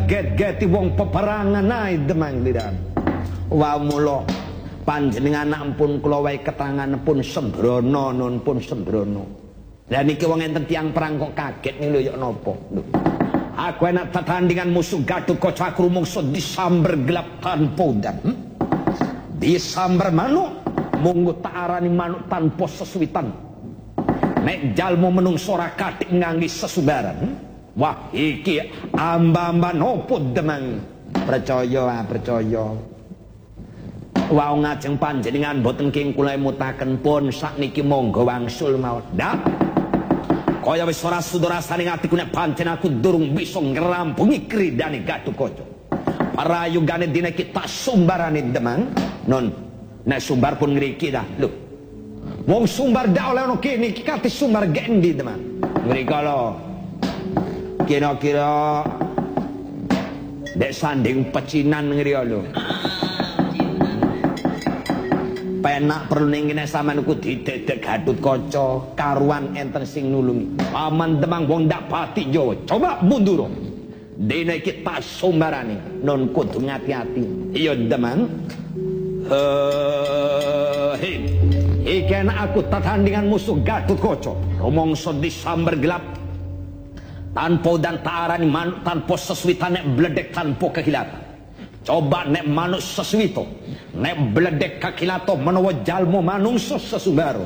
get-geti wong peperangan ae Demang lidan. Wa mula panjenengan ampun kula wae keterangan pun sembrono nun pun sembrono. Lah niki wong enten tiyang perang kok kaget nih lho ya napa. Aku enak tetandingan musuh Gatotkaca aku rumangsa disamber gelap tanpa udan. Disamber manuk munggo tak arani manuk tanpa sesuwitan. Nek jalmu menungso ora kathik ngangge sesumbaran. Wah iki amba-amba nopo Demang. Percaya percaya. Wau ngajeng panjenengan boten king kula mutaken pun sakniki monggo wangsul mawon. Ndak. Kaya wis ora sida rasane atiku nek pancen aku durung bisa ngrampungi kridane Gatotkaca. Parayugane dina iki tak sumbarane Demang. Non nek sumbar pun ngriki dah. Lho. Wong sumbar dak oleh ono kene iki kate sumbar gendi Demang. Mriko lho. Kira-kira dek sanding pecinan ngriya lho. Penak perlu ning kene sampean ku didedek Gatotkaca karuan enten sing nulungi. Paman Demang wong ndak pati Jawa. Coba mundur. Dene iki tak sumbarane. Non kudu ngati-ati. Iya Demang. Iki aku tetandingan musuh Gatotkaca. Rumangsa disamber gelap. Tanpa dan taarani manuk tanpa sesuwitan nek bledek tanpa kekilatan. Coba nek manuk sesuwito, nek bledek kekilato menawa jalmu manungsa sesumbaro.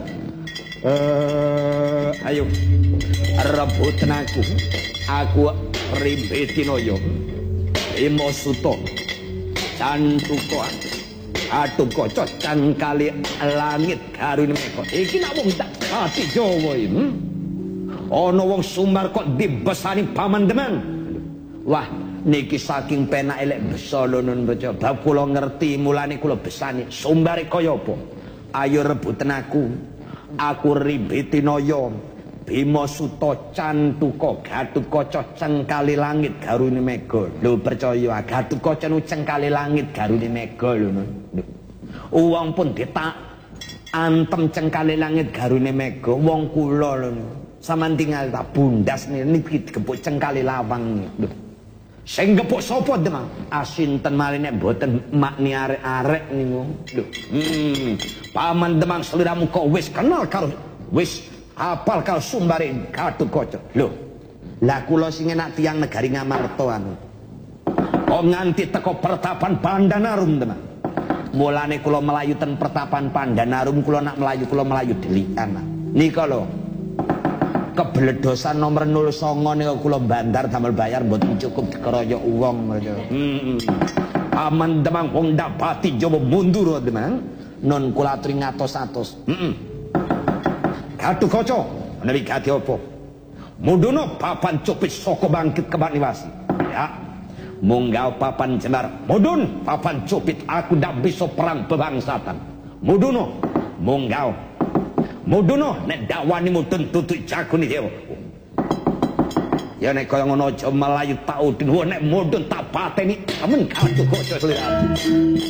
Ayo rebutan aku ribetinoyo. Imo suto cantuko Gatotkaca can kali langit garune meko. Iki nak wong tak ati Jawa iki. Ono wong sumbar kok dibesani Paman Demang. Wah, niki saking penak elek besa lho nun baca. Bab kula ngerti mulane kula besani. Sumbare kaya apa? Ayo rebutan aku. Aku Ribetinaya. Bima Suta Cantuka Gatotkaca cengkali langit garune mega. Lho percaya Gatotkaca nu cengkali langit garune mega lho nun. Wong pun ditak antem cengkali langit garune mega. Wong kula lho. Saman tinggal tak bundas niki digepuk cengkali lawang lho. Sing gepuk sapa Demang? Asinten malih nek mboten makni arek-arek niku. Lho. Paman Demang sliramu kok wis kenal karo wis apal karo sumbare Gatotkaca. Lho. Lah kula sing enak tiyang negari Ngamarta anu. Kok nganti teko pertapan Pandanarum Demang. Mulane kula melayu ten pertapan Pandanarum kula nak melayu delikan. Nika lho. Kebledosan nomor 09 niku kula bandar damel bayar mboten cukup dikeroyok wong mereka. Paman Demang wong ndak pati Jawa mundur Demang. Non kula aturi ngatos-atos. Gatotkaca menawi gati apa? Munduna papan cupit saka bangkit kebaniwasi. Ya. Munggah papan jembar. Mudun papan cupit aku ndak bisa perang bebangsatan. Muduna munggah Mudono nek dakwani mudun tutuk jagone dewa. Ya nek kaya ngono aja melayu tak udin nek mudun tak pateni amen Gatotkaca seliramu.